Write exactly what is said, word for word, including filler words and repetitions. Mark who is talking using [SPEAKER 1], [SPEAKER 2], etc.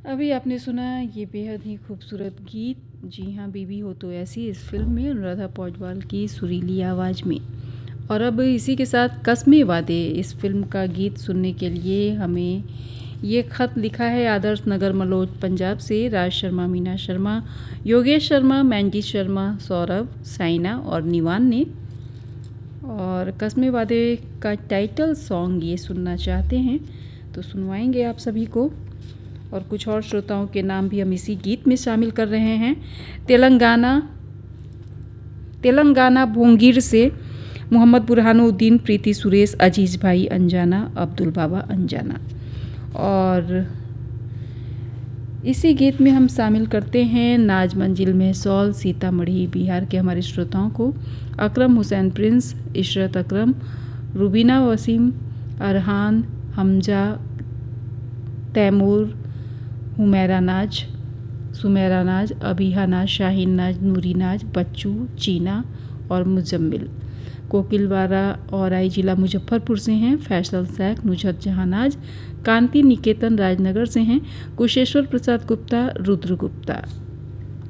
[SPEAKER 1] अभी आपने सुना ये बेहद ही खूबसूरत गीत। जी हाँ, बीबी हो तो ऐसी, इस फिल्म में अनुराधा पौडवाल की सुरीली आवाज़ में। और अब इसी के साथ कस्मे वादे इस फिल्म का गीत सुनने के लिए हमें ये ख़त लिखा है आदर्श नगर मलोट पंजाब से राज शर्मा, मीना शर्मा, योगेश शर्मा, मैंजी शर्मा, सौरभ, साइना और निवान ने। और कस्मे वादे का टाइटल सॉन्ग ये सुनना चाहते हैं तो सुनवाएंगे आप सभी को। और कुछ और श्रोताओं के नाम भी हम इसी गीत में शामिल कर रहे हैं। तेलंगाना तेलंगाना भोंगीर से मोहम्मद बुरहानुद्दीन, प्रीति सुरेश, अजीज भाई अंजाना, अब्दुल बाबा अंजाना। और इसी गीत में हम शामिल करते हैं नाज मंजिल में सौल, सीतामढ़ी बिहार के हमारे श्रोताओं को। अकरम हुसैन प्रिंस, इशरत अकरम, रुबीना वसीम, अरहान, हमजा, तैमूर, हुमैरा नाज, सुमेरा नाज, अबीहा नाज, शाहीन नाज, नूरी नाज, बच्चू, चीना और मुजम्मिल। कोकिलवारा और आई जिला मुजफ्फरपुर से हैं। फैसल सैक, नुजहत जहां नाज, कांति निकेतन राजनगर से हैं। कुशेश्वर प्रसाद गुप्ता, रुद्र गुप्ता।